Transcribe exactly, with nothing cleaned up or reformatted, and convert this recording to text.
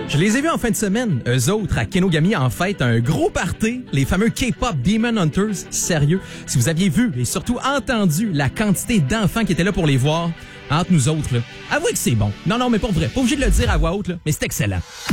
Je les ai vus en fin de semaine. Eux autres, à Kenogami, en fête, un gros party. Les fameux K-pop Demon Hunters. Sérieux. Si vous aviez vu et surtout entendu la quantité d'enfants qui étaient là pour les voir, entre nous autres, là, avouez que c'est bon. Non, non, mais pour vrai. Pas obligé de le dire à voix haute, là, mais c'est excellent.